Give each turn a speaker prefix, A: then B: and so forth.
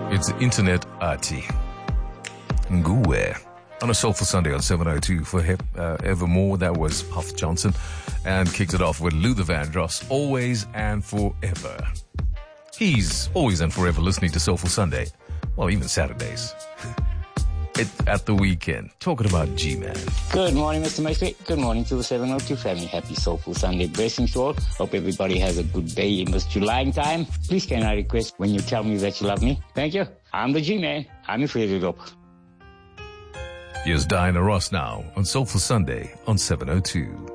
A: It's Internet Arty. Nguwe. On a Soulful Sunday on 702 for Evermore. That was Puff Johnson. And kicked it off with Luther Vandross, Always and Forever. He's always and forever listening to Soulful Sunday. Well, even Saturdays. At the weekend. Talking about G-Man.
B: Good morning, Mr. Maestri. Good morning to the 702 family. Happy Soulful Sunday. Blessings to all. Hope everybody has a good day in this July time. Please can I request when you tell me that you love me? Thank you. I'm the G-Man. I'm afraid of it.
A: Here's Diana Ross now on Soulful Sunday on 702.